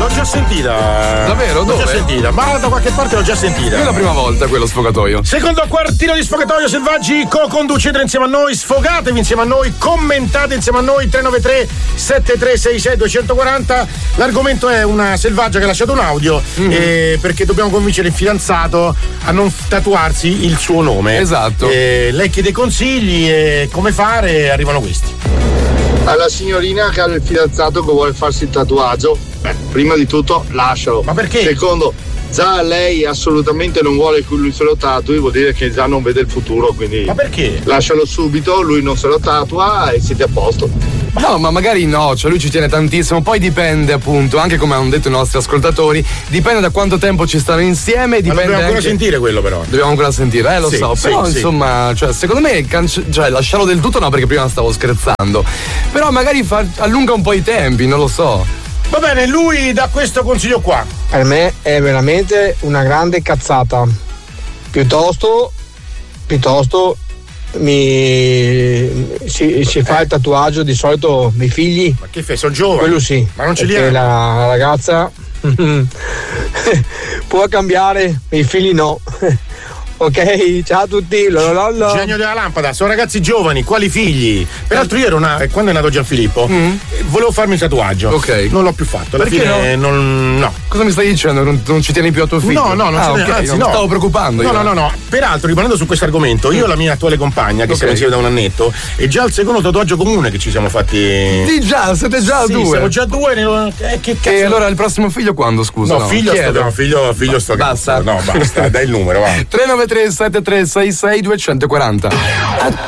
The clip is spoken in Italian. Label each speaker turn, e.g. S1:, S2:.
S1: L'ho già sentita.
S2: Davvero? Dove?
S1: L'ho già sentita, ma da qualche parte l'ho già sentita.
S2: È la prima volta quello sfogatoio.
S1: Secondo quartino di Sfogatoio Selvaggi, co-conducete insieme a noi, sfogatevi insieme a noi, commentate insieme a noi, 393 7366 240. L'argomento è una selvaggia che ha lasciato un audio perché dobbiamo convincere il fidanzato a non tatuarsi il suo nome.
S2: Esatto.
S1: Lei chiede consigli e come fare, arrivano questi.
S3: Alla signorina che ha il fidanzato che vuole farsi il tatuaggio, prima di tutto lascialo.
S1: Ma perché?
S3: Secondo, già lei assolutamente non vuole che lui se lo tatui, vuol dire che già non vede il futuro, quindi.
S1: Ma perché?
S3: Lascialo subito, lui non se lo tatua e siete a posto.
S2: No, ma magari no, cioè lui ci tiene tantissimo, poi dipende appunto, anche come hanno detto i nostri ascoltatori, dipende da quanto tempo ci stanno insieme, dipende.
S1: Ma dobbiamo ancora
S2: anche...
S1: sentire quello però.
S2: Dobbiamo ancora sentire, lo
S1: sì,
S2: so,
S1: sì,
S2: però
S1: sì.
S2: insomma, cioè, secondo me cioè, lasciarlo del tutto no, perché prima stavo scherzando. Però magari allunga un po' i tempi, non lo so.
S1: Va bene, lui dà questo consiglio qua.
S4: Per me è veramente una grande cazzata. Piuttosto si fa il tatuaggio di solito dei figli.
S1: Ma che fai, sono giovani?
S4: Quello sì.
S1: Ma non ce li
S4: perché
S1: hanno.
S4: la ragazza può cambiare, i figli no. Ok, ciao a tutti.
S1: Genio della lampada, sono ragazzi giovani, quali figli? Peraltro io quando è nato Gianfilippo volevo farmi il tatuaggio.
S2: Ok.
S1: Non l'ho più fatto. Alla
S2: Perché
S1: fine no?
S2: Cosa mi stai dicendo? Non ci tieni più a tuo figlio?
S1: No, non
S2: okay,
S1: anzi,
S2: non
S1: no.
S2: mi stavo preoccupando.
S1: No. Peraltro, rimanendo su questo argomento, io e la mia attuale compagna, che siamo insieme da un annetto, è già il secondo tatuaggio comune che ci siamo fatti.
S2: Sì, già, siete già
S1: sì,
S2: due.
S1: Siamo già due. Che cazzo?
S2: E allora il prossimo figlio quando, scusa?
S1: No, figlio sto
S2: basta.
S1: No, basta, dai il numero, va.
S2: 393 7366 240.